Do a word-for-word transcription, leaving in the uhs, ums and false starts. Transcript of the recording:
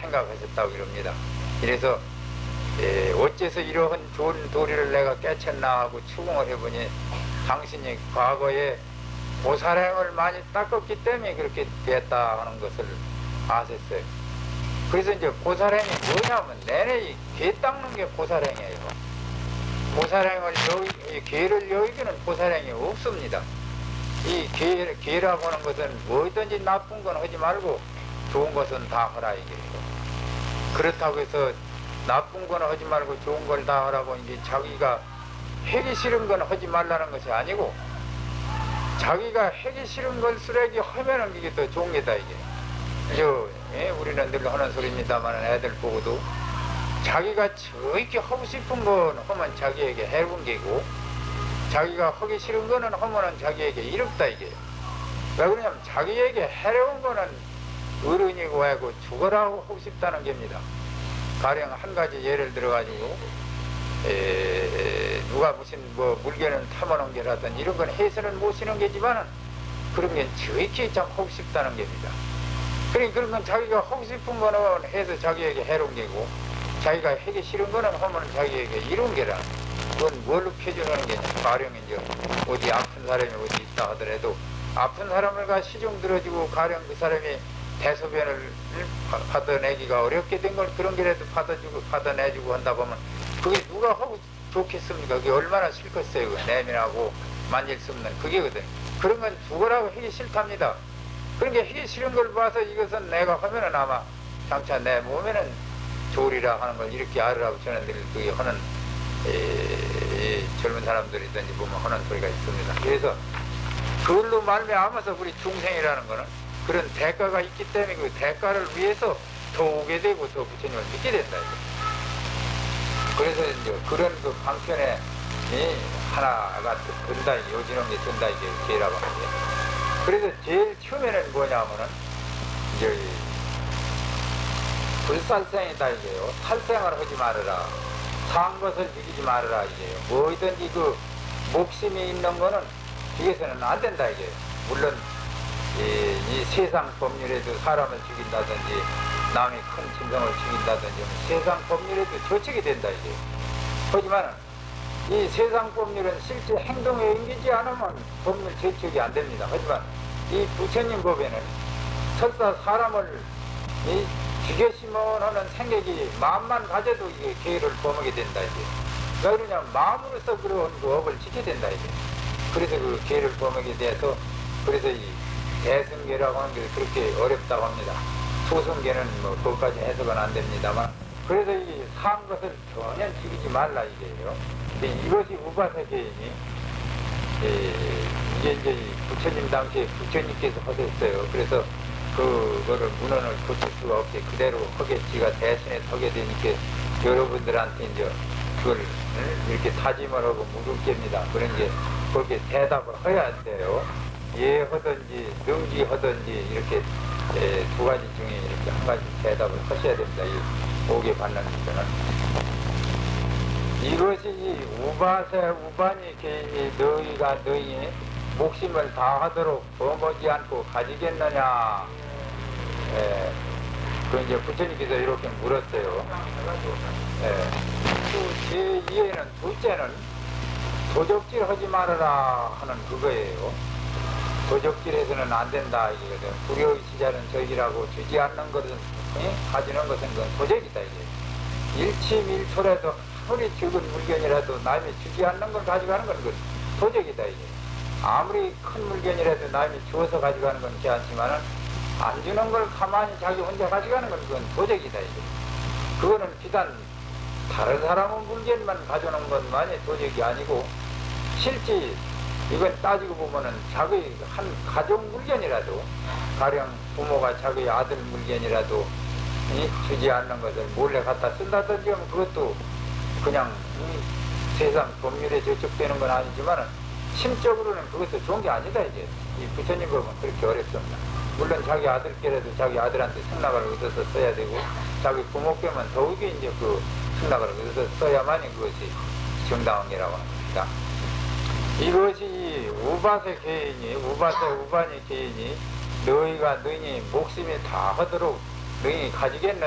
생각하셨다고 이럽니다. 이래서 예, 어째서 이러한 좋은 도리를 내가 깨쳤나 하고 추궁을 해보니 당신이 과거에 보살행을 많이 닦았기 때문에 그렇게 됐다 하는 것을 아셨어요. 그래서 이제 보살행이 뭐냐면 내내 이 개 닦는 게 보살행이에요. 보살행을 여기, 개를 여기기는 보살행이 없습니다. 이 개, 개라고 하는 것은 뭐든지 나쁜 건 하지 말고 좋은 것은 다 하라 이게요. 그렇다고 해서 나쁜 건 하지 말고 좋은 걸 다 하라고 이제 자기가 하기 싫은 건 하지 말라는 것이 아니고 자기가 하기 싫은 걸 쓰레기 하면은 이게 더 좋은 게다 이게. 저, 예, 우리는 늘 하는 소리입니다만 애들 보고도 자기가 저렇게 하고 싶은 건 하면 자기에게 해로운 게고 자기가 하기 싫은 거는 하면은 자기에게 이롭다 이게. 왜 그러냐면 자기에게 해로운 거는 어른이고 하고 죽어라고 하고 싶다는 겁니다. 가령 한 가지 예를 들어가지고 에, 누가 무슨 뭐 물건을 탐하는 게라든 이런 건 해서는 못 쓰는 게지만은 그런 게 저렇게 참 하고 싶다는 겁니다. 그러니 그런 건 자기가 하고 싶은 거는 해서 자기에게 해로운 게고 자기가 하기 싫은 거는 하면 자기에게 이로운 게라. 그건 뭘로 표현하는 게냐. 가령 이제 어디 아픈 사람이 어디 있다 하더라도 아픈 사람을 가 시중 들어주고 가령 그 사람이 대소변을 받아내기가 어렵게 된 걸 그런 게라도 받아주고 받아내주고 한다 보면 그게 누가 하고 좋겠습니까? 그게 얼마나 싫겠어요. 내면하고 만질 수 없는 그게거든. 그런 건 죽으라고 하기 싫답니다. 그러니까 하기 싫은 걸 봐서 이것은 내가 하면은 아마 장차 내 몸에는 좋으리라 하는 걸 이렇게 알으라고 저는 늘 그게 하는 에, 에, 젊은 사람들이든지 보면 하는 소리가 있습니다. 그래서 그걸로 말미암아서 우리 중생이라는 거는 그런 대가가 있기 때문에 그 대가를 위해서 더 오게 되고 더 부처님을 믿게 된다. 그래서 이제 그런 그 방편에 이 하나가 든다, 요지는 게 든다, 이게 개라고 하는데. 그래서 제일 처음에는 뭐냐면은 이제 불살생이다 이게요. 살생을 하지 말아라. 산 것을 죽이지 말아라 이게요. 뭐든지 그 목숨이 있는 거는 죽여서는 안 된다 이게. 물론 이, 이 세상 법률에도 사람을 죽인다든지 남이 큰 짐승을 죽인다든지 세상 법률에도 저촉이 된다 이게. 하지만 이 세상 법률은 실제 행동에 옮기지 않으면 법률 저촉이 안 됩니다. 하지만 이 부처님 법에는 설사 사람을 이 죽였으면 하는 생각이 마음만 가져도 이게 계를 범하게 된다 이게. 왜 그러냐면 마음으로서 그런 그 업을 지켜야 된다 이게. 그래서 그 계를 범하게 돼서 그래서 이 대승계라고 하는 게 그렇게 어렵다고 합니다. 소승계는 뭐 그것까지 해석은 안 됩니다만 그래서 이 산 것을 전혀 죽이지 말라 이게요. 이것이 우바사계이니 이게 이제 부처님 당시에 부처님께서 하셨어요. 그래서 그거를 문헌을 고칠 수가 없이 그대로 허겠지가 대신에 서게 되니까 여러분들한테 이제 그걸 이렇게 다짐을 하고 물을 겁니다. 그런 게 그렇게 대답을 해야 돼요. 예 하든지 능지 하든지 이렇게 에, 두 가지 중에 이렇게 한 가지 대답을 하셔야 됩니다. 이 오게 받는 것은 이것이 이 우바세 우반이 개인이 너희가 너희 목숨을 다하도록 범하지 않고 가지겠느냐. 예, 그 이제 부처님께서 이렇게 물었어요. 예, 또 제이에는 둘째는 도적질 하지 말아라 하는 그거예요. 도적질해서는 안 된다 이거거든. 불효의 시자는 적이라고 주지 않는 것은 예? 가지는 것은 그건 도적이다 이게. 일침일초라도 아무리 적은 물건이라도 남이 주지 않는 걸 가져가는 건 그건 도적이다 이게. 아무리 큰 물건이라도 남이 주어서 가져가는 건 괜찮지만은 안 주는 걸 가만히 자기 혼자 가져가는 건 그건 도적이다 이게. 그거는 비단 다른 사람의 물건만 가져오는 것만이 도적이 아니고 실제 이건 따지고 보면은 자기 한 가족 물건이라도 가령 부모가 자기 아들 물건이라도 이 주지 않는 것을 몰래 갖다 쓴다든지 하면 그것도 그냥 이 세상 법률에 저촉되는 건 아니지만은 심적으로는 그것도 좋은 게 아니다 이제. 이 부처님 법은 그렇게 어렵습니다. 물론 자기 아들께라도 자기 아들한테 승낙을 얻어서 써야 되고 자기 부모께만 더욱이 이제 그 승낙을 얻어서 써야만이 그것이 정당한 게라고 합니다. 이것이 우바세 개인이 우바세 우반이 개인이 너희가 너희 목숨이 다 하도록 너희 가지겠느냐.